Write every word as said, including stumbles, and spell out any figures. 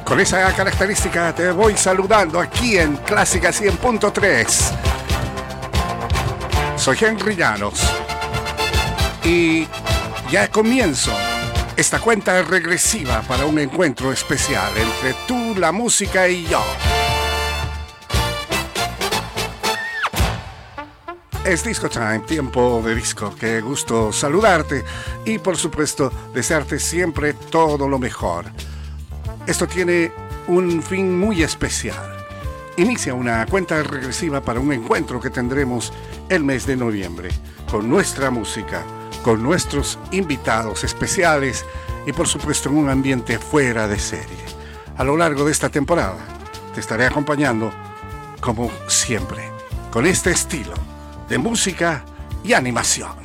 Con esa característica te voy saludando aquí en Clásica cien punto tres. Soy Henry Llanos y ya comienzo esta cuenta regresiva para un encuentro especial entre tú, la música y yo. Es Disco Time, tiempo de disco. Qué gusto saludarte y por supuesto desearte siempre todo lo mejor. Esto tiene un fin muy especial. Inicia una cuenta regresiva para un encuentro que tendremos el mes de noviembre con nuestra música, con nuestros invitados especiales y por supuesto en un ambiente fuera de serie. A lo largo de esta temporada te estaré acompañando como siempre con este estilo de música y animación.